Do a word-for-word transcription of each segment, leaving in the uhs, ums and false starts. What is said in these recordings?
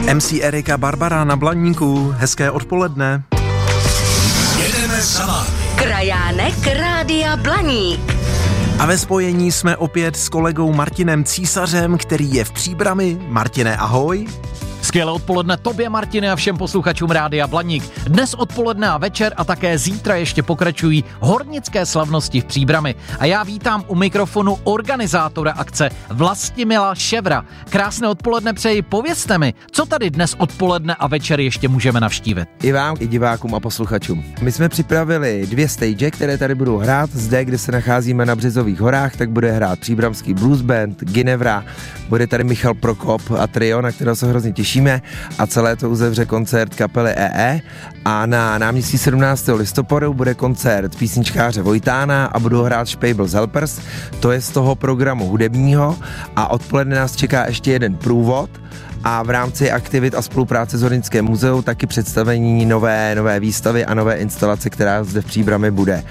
em cé Erika Barbara na Blaníku, hezké odpoledne. Jedeme za vámi. Krajánek Rádia Blaník. A ve spojení jsme opět s kolegou Martinem Císařem, který je v Příbrami. Martine, ahoj. Skvělé odpoledne tobě, Martine, a všem posluchačům Rádia Blaník. Dnes odpoledne a večer a také zítra ještě pokračují hornické slavnosti v Příbrami. A já vítám u mikrofonu organizátora akce Vlastimila Ševra. Krásné odpoledne přeji, povězte mi, co tady dnes odpoledne a večer ještě můžeme navštívit. I vám, i divákům a posluchačům. My jsme připravili dvě stage, které tady budou hrát. Zde, kde se nacházíme na Březových horách, tak bude hrát příbramský blues band Ginevra, bude tady Michal Prokop a trio, na kterého se hrozně těšíme, a celé to uzavře koncert kapely E E a na náměstí sedmnáctého listopadu bude koncert písničkáře Vojtána a budou hrát Špejbl Helpers, to je z toho programu hudebního, a odpoledne nás čeká ještě jeden průvod a v rámci aktivit a spolupráce s Hornickým muzeum taky představení nové, nové výstavy a nové instalace, která zde v Příbrami bude.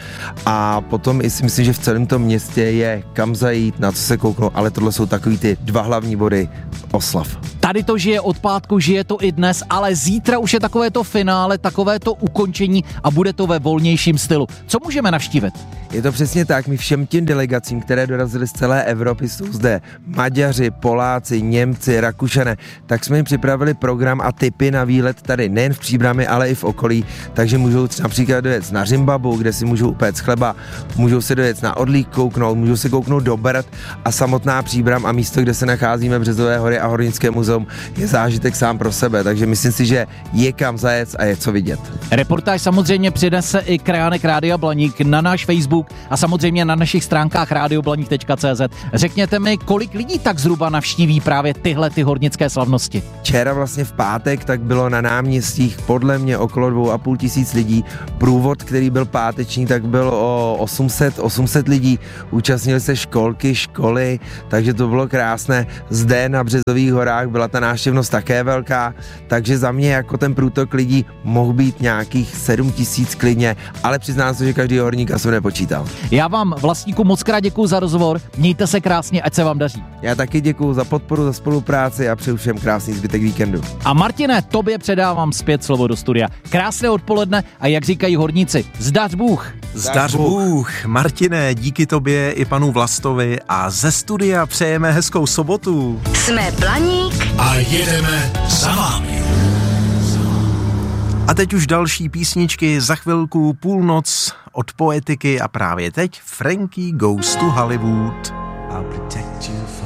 A potom i si myslím, že v celém tom městě je kam zajít, na co se kouknout, ale tohle jsou takový ty dva hlavní body oslav. Tady to žije od pátku, žije to i dnes, ale zítra už je takové to finále, takové to ukončení a bude to ve volnějším stylu. Co můžeme navštívit? Je to přesně tak, my všem těm delegacím, které dorazily z celé Evropy, jsou zde Maďaři, Poláci, Němci, Rakušané, tak jsme jim připravili program a tipy na výlet tady nejen v Příbrami, ale i v okolí, takže můžou například dojet na Řimbabu, kde si můžou upéct chleba, můžou se dojet na Orlík kouknout, můžou se kouknout do Brd a samotná Příbram a místo, kde se nacházíme, Březové hory a Hornické muzeum, je zážitek sám pro sebe, takže myslím si, že je kam zajet a je co vidět. Reportáž samozřejmě přinese i krajánek Rádia Blaník na náš Facebook a samozřejmě na našich stránkách radioblaník tečka cé zet. Řekněte mi, kolik lidí tak zhruba navštíví právě tyhle ty hornické slavnosti? Včera vlastně v pátek tak bylo na náměstích podle mě okolo dvou a půl tisíc lidí. Průvod, který byl páteční, tak byl o osm set lidí. Účastnili se školky, školy, takže to bylo krásné. Zde na Březových horách byla ta návštěvnost také velká, takže za mě jako ten průtok lidí mohl být nějakých sedm tisíc klidně, ale přiznám se, že každý horník asi nepočítal. Já vám, vlastníku, moc krát děkuju za rozhovor, mějte se krásně, ať se vám daří. Já taky děkuju za podporu, za spolupráci a přeju všem krásný zbytek víkendu. A Martine, tobě předávám zpět slovo do studia. Krásné odpoledne a jak říkají horníci, zdař Bůh. Zdař Bůh. Martine, díky tobě i panu Vlastovi a ze studia přejeme hezkou sobotu. Jsme Blaník a jedeme za vámi. A teď už další písničky, za chvilku půlnoc od Poetiky a právě teď Frankie Goes to Hollywood.